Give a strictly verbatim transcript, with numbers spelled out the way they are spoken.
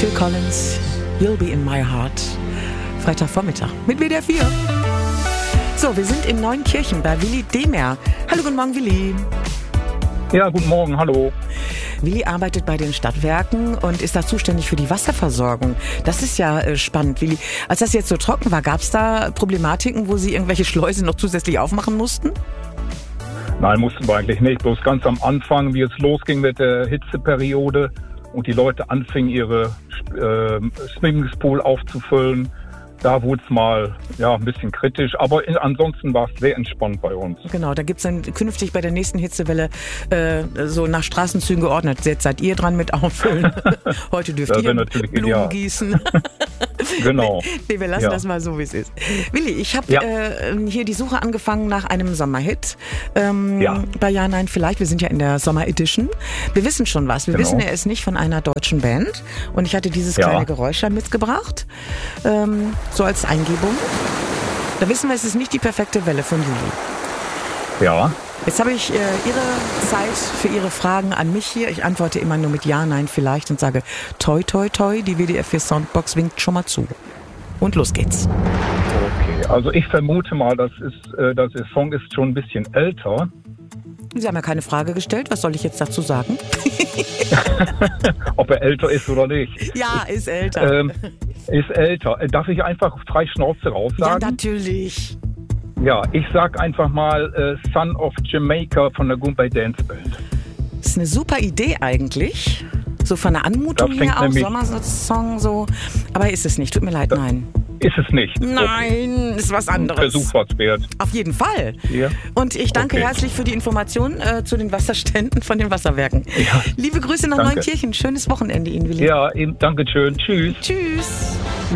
Phil Collins, You'll Be in My Heart. Freitagvormittag mit W D R vier. So, wir sind in Neunkirchen bei Willi Demer. Hallo, guten Morgen, Willi. Ja, guten Morgen, hallo. Willi arbeitet bei den Stadtwerken und ist da zuständig für die Wasserversorgung. Das ist ja äh, spannend, Willi. Als das jetzt so trocken war, gab es da Problematiken, wo Sie irgendwelche Schleusen noch zusätzlich aufmachen mussten? Nein, mussten wir eigentlich nicht. Bloß ganz am Anfang, wie es losging mit der Hitzeperiode und die Leute anfingen, ihre äh, Swimmingpool aufzufüllen, da wurde es mal ja, ein bisschen kritisch, aber in, ansonsten war es sehr entspannt bei uns. Genau, da gibt es dann künftig bei der nächsten Hitzewelle äh, so nach Straßenzügen geordnet. Jetzt seid ihr dran mit auffüllen. Heute dürft ihr Blumen ideal. gießen. Genau. Nee, wir lassen ja. das mal so, wie es ist. Willi, ich habe ja. äh, hier die Suche angefangen nach einem Sommerhit. Ähm, ja. Bei Ja, Nein, Vielleicht. Wir sind ja in der Sommer-Edition. Wir wissen schon was. Wir genau. wissen, er ist nicht von einer deutschen Band. Und ich hatte dieses ja. kleine Geräusch mitgebracht. Ähm, so als Eingebung. Da wissen wir, es ist nicht die perfekte Welle von Juli. Ja. Jetzt habe ich äh, Ihre Zeit für Ihre Fragen an mich hier. Ich antworte immer nur mit Ja, Nein, Vielleicht und sage toi, toi, toi. Die W D R vier Soundbox winkt schon mal zu. Und los geht's. Okay, also ich vermute mal, das ist, äh, das der Song ist schon ein bisschen älter. Sie haben ja keine Frage gestellt. Was soll ich jetzt dazu sagen? Ob er älter ist oder nicht. Ja, ist älter. Ähm, ist älter. Darf ich einfach frei Schnauze raus sagen? Ja, natürlich. Ja, ich sag einfach mal äh, Son of Jamaica von der Goombay Dance Band. Das ist eine super Idee eigentlich. So von der Anmutung her auch, Sommersong so. Aber ist es nicht, tut mir leid, nein. Ist es nicht? Nein, okay. Ist was anderes. Versuch was wert. Auf jeden Fall. Ja. Und ich danke okay. herzlich für die Informationen äh, zu den Wasserständen von den Wasserwerken. Ja. Liebe Grüße nach danke. Neunkirchen. Schönes Wochenende Ihnen, Willi. Ja, eben, danke schön. Tschüss. Tschüss.